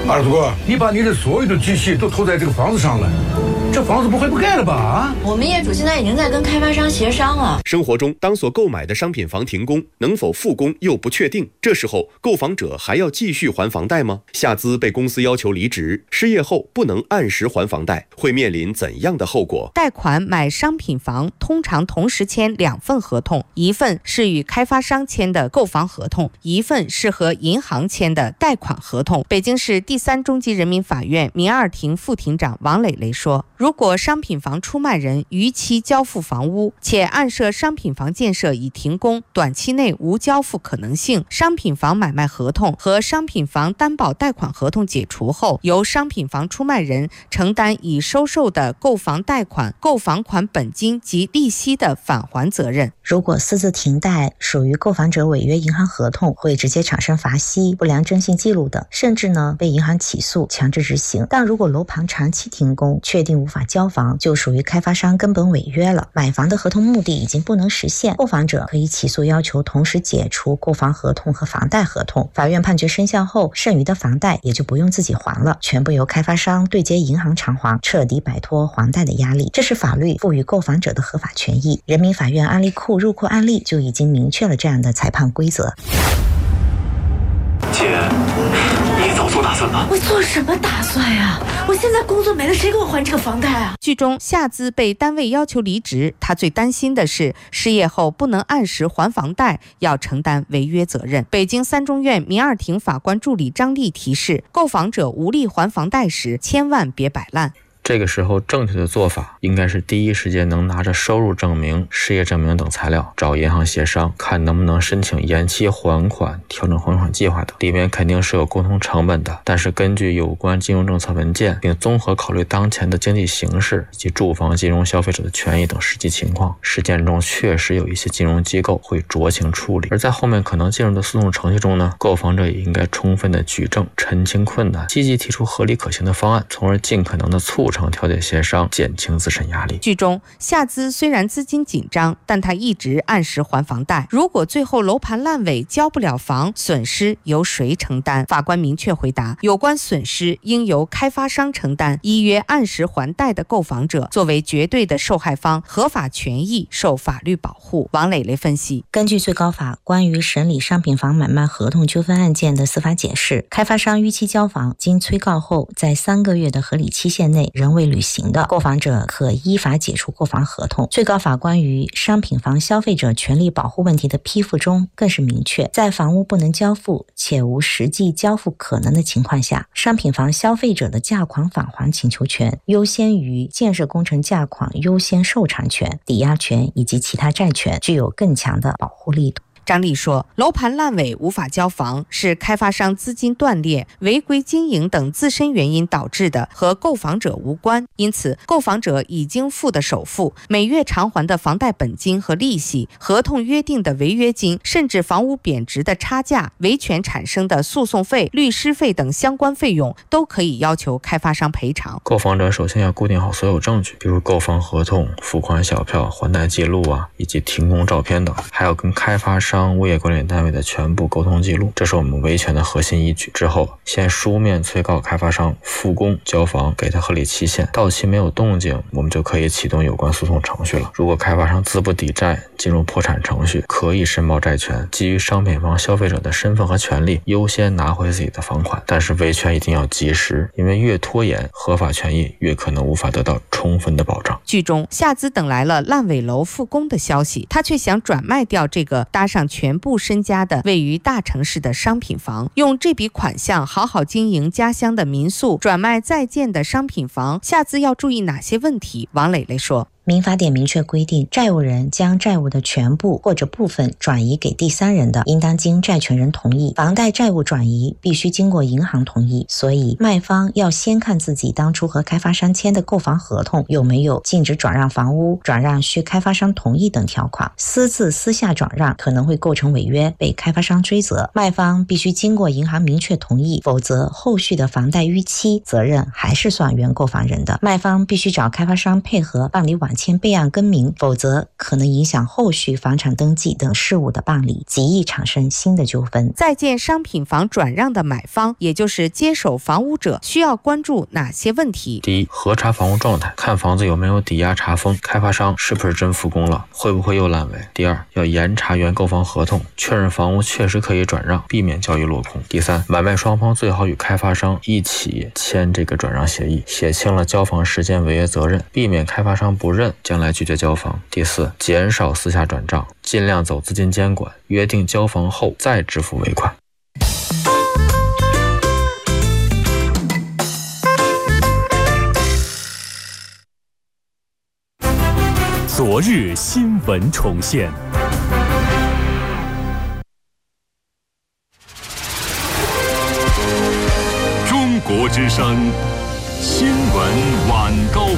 二子哥，你把你的所有的积蓄都投在这个房子上了，这房子不会不盖了吧？啊！ 我们业主现在已经在跟开发商协商了。 生活中，当所购买的商品房停工，能否复工又不确定，这时候购房者还要继续还房贷吗？夏姿被公司要求离职，失业后不能按时还房贷，会面临怎样的后果？ 贷款买商品房通常同时签2份合同，一份是与开发商签的购房合同，一份是和银行签的贷款合同。北京市第3中级人民法院民二庭副庭长王磊磊说，如果商品房出卖人逾期交付房屋，且案涉商品房建设已停工，短期内无交付可能性，商品房买卖合同和商品房担保贷款合同解除后，由商品房出卖人承担已收受的购房贷款、购房款本金及利息的返还责任。 如果私自停贷属于购房者违约银行合同，会直接产生罚息、不良征信记录等，甚至被银行起诉强制执行。但如果楼盘长期停工，确定无法交房，就属于开发商根本违约了，买房的合同目的已经不能实现，购房者可以起诉要求同时解除购房合同和房贷合同。法院判决生效后，剩余的房贷也就不用自己还了，全部由开发商对接银行偿还，彻底摆脱还贷的压力。这是法律赋予购房者的合法权益。人民法院案例库入库案例就已经明确了这样的裁判规则。 姐，你早做打算了？ 我做什么打算呀？我现在工作没了，谁给我还这个房贷啊？ 剧中夏姿被单位要求离职，她最担心的是失业后不能按时还房贷，要承担违约责任。北京3中院民二庭法官助理张丽提示，购房者无力还房贷时，千万别摆烂。 这个时候正确的做法应该是第一时间能拿着收入证明、失业证明等材料找银行协商，看能不能申请延期还款、调整还款计划等，里面肯定是有沟通成本的，但是根据有关金融政策文件，并综合考虑当前的经济形势以及住房金融消费者的权益等实际情况，实践中确实有一些金融机构会酌情处理。而在后面可能进入的诉讼程序中呢，购房者也应该充分的举证、澄清困难，积极提出合理可行的方案，从而尽可能的促成调解协商，减轻自身压力。 剧中夏姿虽然资金紧张，但她一直按时还房贷。如果最后楼盘烂尾交不了房，损失由谁承担？法官明确回答，有关损失应由开发商承担，依约按时还贷的购房者作为绝对的受害方，合法权益受法律保护。王磊磊分析， 根据最高法关于审理商品房买卖合同纠纷案件的司法解释，开发商逾期交房，经催告后在3个月的合理期限内仍未履行的，购房者可依法解除购房合同。最高法关于商品房消费者权利保护问题的批复中更是明确，在房屋不能交付且无实际交付可能的情况下，商品房消费者的价款返还请求权优先于建设工程价款优先受偿权、抵押权以及其他债权，具有更强的保护力度。 张丽说，楼盘烂尾无法交房是开发商资金断裂、违规经营等自身原因导致的，和购房者无关。因此，购房者已经付的首付、每月偿还的房贷本金和利息、合同约定的违约金，甚至房屋贬值的差价、维权产生的诉讼费、律师费等相关费用，都可以要求开发商赔偿。 购房者首先要固定好所有证据，比如购房合同、付款小票、还贷记录以及停工照片等，还有跟开发商、物业管理单位的全部沟通记录，这是我们维权的核心依据。之后，先书面催告开发商复工交房，给他合理期限，到期没有动静，我们就可以启动有关诉讼程序了。如果开发商资不抵债，进入破产程序，可以申报债权，基于商品房消费者的身份和权利，优先拿回自己的房款。但是维权一定要及时，因为越拖延，合法权益越可能无法得到充分的保障。 剧中，夏姿等来了烂尾楼复工的消息，他却想转卖掉这个搭上全部身家的位于大城市的商品房，用这笔款项好好经营家乡的民宿，转卖在建的商品房。夏姿要注意哪些问题？王磊磊说， 民法典明确规定，债务人将债务的全部或者部分转移给第三人的，应当经债权人同意。房贷债务转移必须经过银行同意，所以卖方要先看自己当初和开发商签的购房合同有没有禁止转让房屋、转让需开发商同意等条款。私自私下转让可能会构成违约，被开发商追责。卖方必须经过银行明确同意，否则后续的房贷逾期责任还是算原购房人的。卖方必须找开发商配合办理晚前备案更名，否则可能影响后续房产登记等事务的办理，极易产生新的纠纷。 在建商品房转让的买方，也就是接手房屋者，需要关注哪些问题？ 第一，核查房屋状态，看房子有没有抵押查封，开发商是不是真复工了，会不会又烂尾。第二，要严查原购房合同，确认房屋确实可以转让，避免交易落空。第三，买卖双方最好与开发商一起签这个转让协议，写清了交房时间违约责任，避免开发商不认，将来拒绝交房。第四，减少私下转账，尽量走资金监管，约定交房后再支付尾款。 昨日新闻重现。中国之声新闻晚高峰。